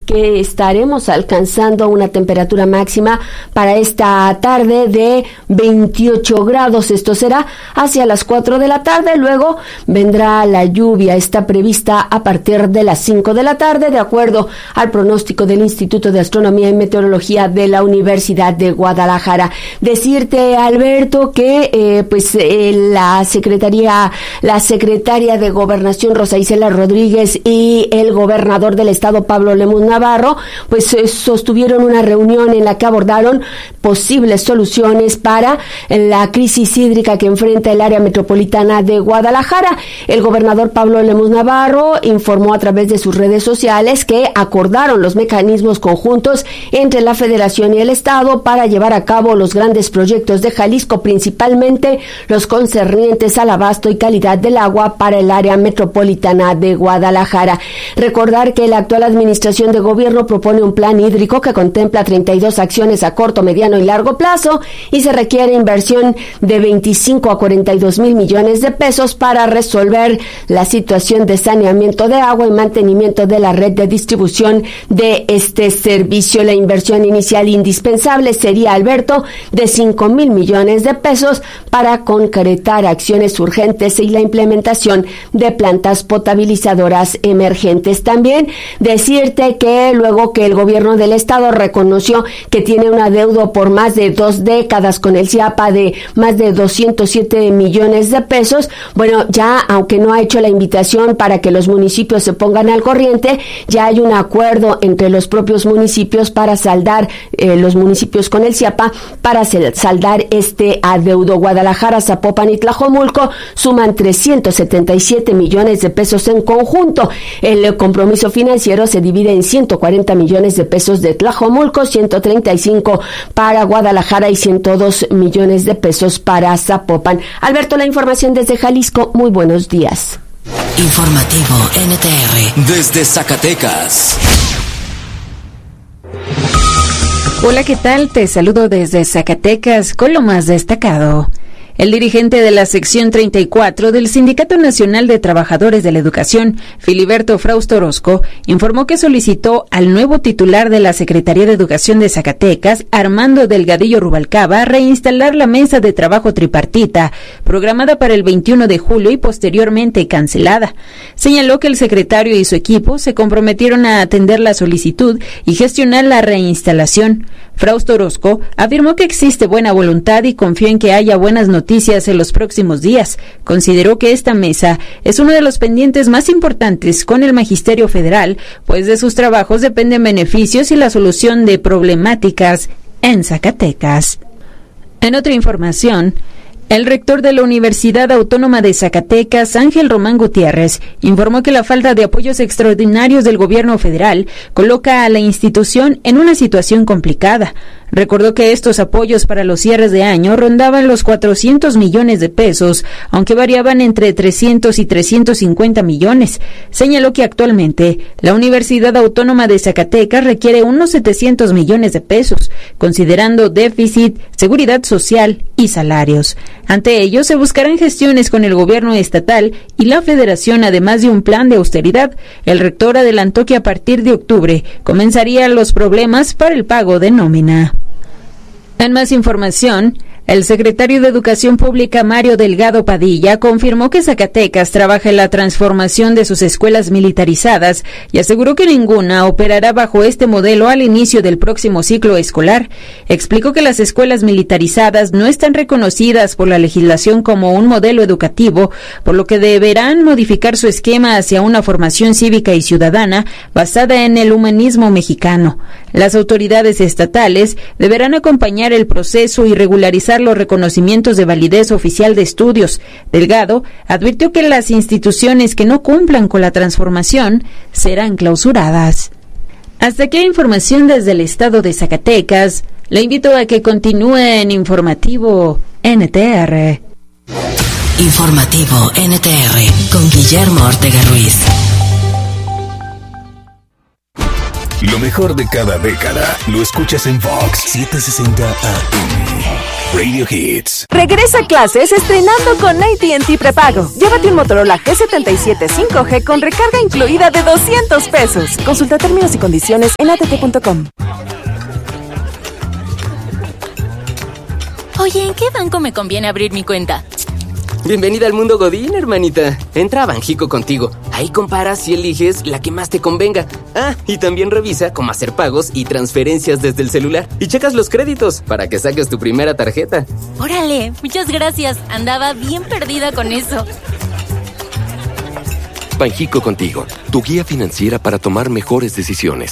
que estaremos alcanzando una temperatura máxima para esta tarde de 28 grados. Esto será hacia las 4 de la tarde. Luego vendrá la lluvia. Está prevista a partir de las 5 de la tarde, de acuerdo al pronóstico del Instituto de Astronomía y Meteorología de la Universidad de Guadalajara. Decirte, Alberto, que la secretaria de Gobernación, Rosa Isela Rodríguez, y el gobernador del estado, Pablo Lemus Navarro, sostuvieron una reunión en la que abordaron posibles soluciones para la crisis hídrica que enfrenta el área metropolitana de Guadalajara. El gobernador Pablo Lemus Navarro informó a través de sus redes sociales que acordaron los mecanismos conjuntos entre la Federación y el estado para llevar a cabo los grandes proyectos de Jalisco, principalmente los concernientes al abasto y calidad del agua para el área metropolitana de Guadalajara. Recordar que la actual administración de gobierno propone un plan hídrico que contempla 32 acciones a corto, mediano y largo plazo, y se requiere inversión de 25 a 42 mil millones de pesos para resolver la situación de saneamiento de agua y mantenimiento de la red de distribución de este servicio. La inversión inicial indispensable sería, Alberto, de 5 mil millones de pesos para concretar acciones urgentes y la implementación de plantas potabilizadoras emergentes. También decirte que luego que el gobierno del estado reconoció que tiene un adeudo por más de 2 décadas con el CIAPA de más de 207 millones de pesos, ya aunque no ha hecho la invitación para que los municipios se pongan al corriente, ya hay un acuerdo entre los propios municipios para saldar, los municipios con el CIAPA, para saldar este adeudo. Guadalajara, Zapopan y Tlajomulco suman 377 millones de pesos en conjunto. El compromiso financiero se divide en 140 millones de pesos de Tlajomulco, 135 para Guadalajara y 102 millones de pesos para Zapopan. Alberto, la información desde Jalisco. Muy buenos días. Informativo NTR desde Zacatecas. Hola, ¿qué tal? Te saludo desde Zacatecas con lo más destacado. El dirigente de la sección 34 del Sindicato Nacional de Trabajadores de la Educación, Filiberto Frausto Orozco, informó que solicitó al nuevo titular de la Secretaría de Educación de Zacatecas, Armando Delgadillo Rubalcaba, reinstalar la mesa de trabajo tripartita, programada para el 21 de julio y posteriormente cancelada. Señaló que el secretario y su equipo se comprometieron a atender la solicitud y gestionar la reinstalación. Frausto Orozco afirmó que existe buena voluntad y confió en que haya buenas noticias en los próximos días. Consideró que esta mesa es uno de los pendientes más importantes con el Magisterio Federal, pues de sus trabajos dependen beneficios y la solución de problemáticas en Zacatecas. En otra información, el rector de la Universidad Autónoma de Zacatecas, Ángel Román Gutiérrez, informó que la falta de apoyos extraordinarios del gobierno federal coloca a la institución en una situación complicada. Recordó que estos apoyos para los cierres de año rondaban los 400 millones de pesos, aunque variaban entre 300 y 350 millones. Señaló que actualmente la Universidad Autónoma de Zacatecas requiere unos 700 millones de pesos, considerando déficit, seguridad social y salarios. Ante ello, se buscarán gestiones con el gobierno estatal y la federación, además de un plan de austeridad. El rector adelantó que a partir de octubre comenzarían los problemas para el pago de nómina. En más información, el secretario de Educación Pública, Mario Delgado Padilla, confirmó que Zacatecas trabaja en la transformación de sus escuelas militarizadas y aseguró que ninguna operará bajo este modelo al inicio del próximo ciclo escolar. Explicó que las escuelas militarizadas no están reconocidas por la legislación como un modelo educativo, por lo que deberán modificar su esquema hacia una formación cívica y ciudadana basada en el humanismo mexicano. Las autoridades estatales deberán acompañar el proceso y regularizar los reconocimientos de validez oficial de estudios. Delgado advirtió que las instituciones que no cumplan con la transformación serán clausuradas. Hasta aquí información desde el estado de Zacatecas. Le invito a que continúe en Informativo NTR. Informativo NTR con Guillermo Ortega Ruiz. Lo mejor de cada década lo escuchas en Vox 760 AM. Radio Hits. Regresa a clases estrenando con AT&T Prepago. Llévate un Motorola G77 5G con recarga incluida de $200. Consulta términos y condiciones en att.com. Oye, ¿en qué banco me conviene abrir mi cuenta? Bienvenida al mundo Godín, hermanita. Entra a Banjico Contigo. Ahí comparas y eliges la que más te convenga. Ah, y también revisa cómo hacer pagos y transferencias desde el celular. Y checas los créditos para que saques tu primera tarjeta. ¡Órale! Muchas gracias. Andaba bien perdida con eso. Banjico Contigo, tu guía financiera para tomar mejores decisiones.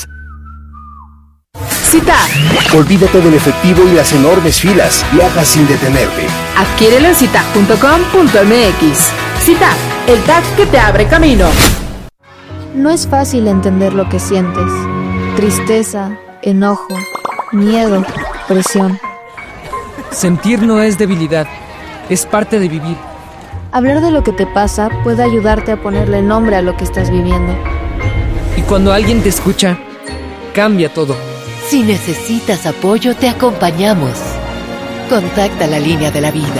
CITAG. Olvídate del efectivo y las enormes filas. Viaja sin detenerte. Adquiérelo en citag.com.mx. CITAG, el tag que te abre camino. No es fácil entender lo que sientes. Tristeza, enojo, miedo, presión. Sentir no es debilidad, es parte de vivir. Hablar de lo que te pasa puede ayudarte a ponerle nombre a lo que estás viviendo. Y cuando alguien te escucha, cambia todo. Si necesitas apoyo, te acompañamos. Contacta la línea de la vida.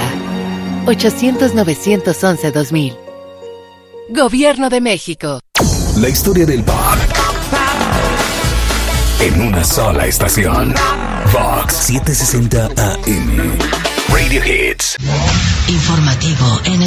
800-911-2000. Gobierno de México. La historia del pop. En una sola estación. Fox 760 AM. Radio Hits. Informativo NTR.